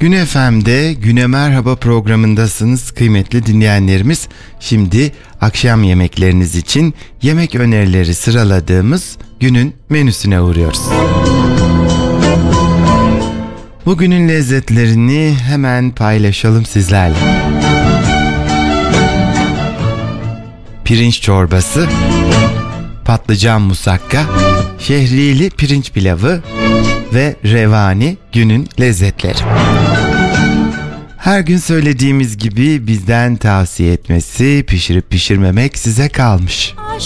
Gün FM'de Güne Merhaba programındasınız kıymetli dinleyenlerimiz. Şimdi akşam yemekleriniz için yemek önerileri sıraladığımız günün menüsüne uğruyoruz. Bugünün lezzetlerini hemen paylaşalım sizlerle. Pirinç çorbası, patlıcan musakka, şehriyeli pirinç pilavı ve revani günün lezzetleri. Her gün söylediğimiz gibi bizden tavsiye etmesi, pişirip pişirmemek size kalmış.